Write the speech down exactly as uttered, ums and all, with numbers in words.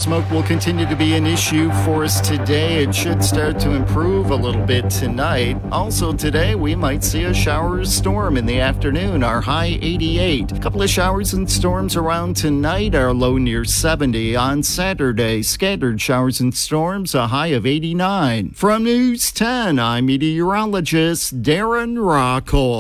smoke will continue to be an issue for us today. It should start to improve a little bit tonight. Also today, we might see a shower or storm in the afternoon. Our high eighty-eight. A couple of showers and storms around tonight. Our low near seventy. On Saturday, scattered showers and storms, a high of eighty-nine. From News ten, I'm meteorologist Darren Rockall.